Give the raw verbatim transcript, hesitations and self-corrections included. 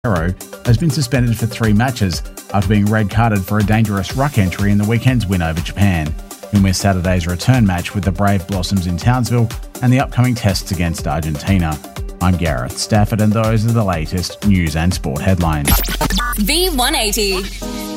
has been suspended for three matches after being red-carded for a dangerous ruck entry in the weekend's win over Japan. He'll miss Saturday's return match with the Brave Blossoms in Townsville and the upcoming tests against Argentina. I'm Gareth Stafford, and those are the latest news and sport headlines. V one eighty.